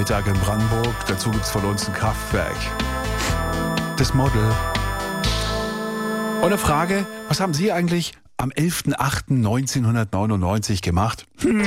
Sonntag in Brandenburg. Dazu gibt es von uns ein Kraftwerk. Das Model. Und eine Frage, was haben Sie eigentlich am 11.08.1999 gemacht?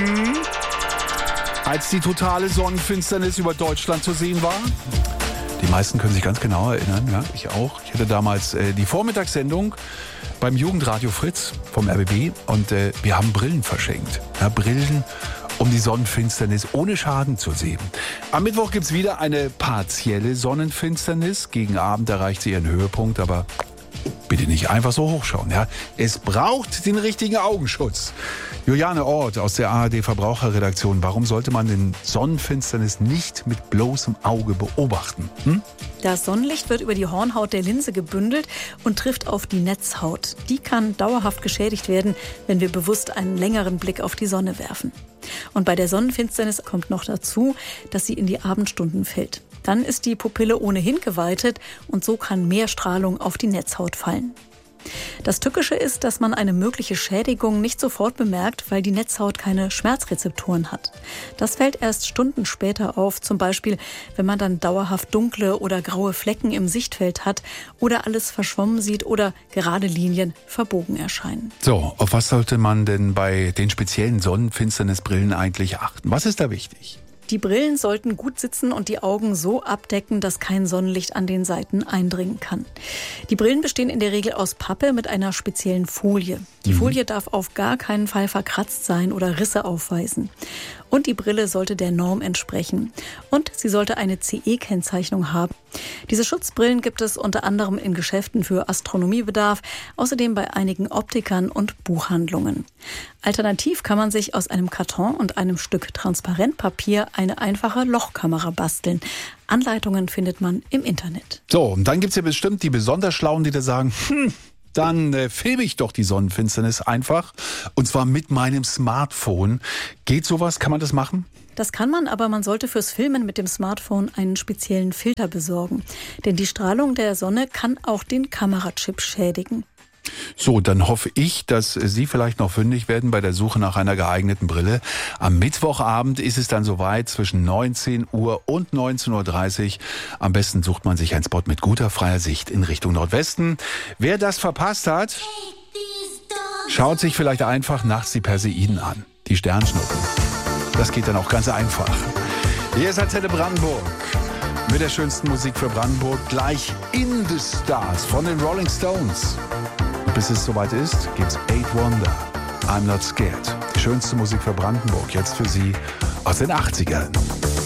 Als die totale Sonnenfinsternis über Deutschland zu sehen war? Die meisten können sich ganz genau erinnern, ja, ich auch. Ich hatte damals die Vormittagssendung beim Jugendradio Fritz vom RBB und wir haben Brillen verschenkt. Ja, Brillen, um die Sonnenfinsternis ohne Schaden zu sehen. Am Mittwoch gibt es wieder eine partielle Sonnenfinsternis. Gegen Abend erreicht sie ihren Höhepunkt, aber bitte nicht einfach so hochschauen. Ja? Es braucht den richtigen Augenschutz. Juliane Ort aus der ARD-Verbraucherredaktion. Warum sollte man den Sonnenfinsternis nicht mit bloßem Auge beobachten? Das Sonnenlicht wird über die Hornhaut der Linse gebündelt und trifft auf die Netzhaut. Die kann dauerhaft geschädigt werden, wenn wir bewusst einen längeren Blick auf die Sonne werfen. Und bei der Sonnenfinsternis kommt noch dazu, dass sie in die Abendstunden fällt. Dann ist die Pupille ohnehin geweitet und so kann mehr Strahlung auf die Netzhaut fallen. Das Tückische ist, dass man eine mögliche Schädigung nicht sofort bemerkt, weil die Netzhaut keine Schmerzrezeptoren hat. Das fällt erst Stunden später auf, zum Beispiel, wenn man dann dauerhaft dunkle oder graue Flecken im Sichtfeld hat oder alles verschwommen sieht oder gerade Linien verbogen erscheinen. So, auf was sollte man denn bei den speziellen Sonnenfinsternisbrillen eigentlich achten? Was ist da wichtig? Die Brillen sollten gut sitzen und die Augen so abdecken, dass kein Sonnenlicht an den Seiten eindringen kann. Die Brillen bestehen in der Regel aus Pappe mit einer speziellen Folie. Die Folie darf auf gar keinen Fall verkratzt sein oder Risse aufweisen. Und die Brille sollte der Norm entsprechen. Und sie sollte eine CE-Kennzeichnung haben. Diese Schutzbrillen gibt es unter anderem in Geschäften für Astronomiebedarf, außerdem bei einigen Optikern und Buchhandlungen. Alternativ kann man sich aus einem Karton und einem Stück Transparentpapier eine einfache Lochkamera basteln. Anleitungen findet man im Internet. So, und dann gibt es ja bestimmt die besonders Schlauen, die da sagen, dann filme ich doch die Sonnenfinsternis einfach. Und zwar mit meinem Smartphone. Geht sowas? Kann man das machen? Das kann man, aber man sollte fürs Filmen mit dem Smartphone einen speziellen Filter besorgen. Denn die Strahlung der Sonne kann auch den Kamerachip schädigen. So, dann hoffe ich, dass Sie vielleicht noch fündig werden bei der Suche nach einer geeigneten Brille. Am Mittwochabend ist es dann soweit, zwischen 19 Uhr und 19.30 Uhr. Am besten sucht man sich einen Spot mit guter freier Sicht in Richtung Nordwesten. Wer das verpasst hat, schaut sich vielleicht einfach nachts die Perseiden an, die Sternschnuppen. Das geht dann auch ganz einfach. Hier ist Antenne Brandenburg mit der schönsten Musik für Brandenburg. Gleich In the Stars von den Rolling Stones. Und bis es soweit ist, gibt's Eight Wonder. I'm Not Scared. Die schönste Musik für Brandenburg. Jetzt für Sie aus den 80ern.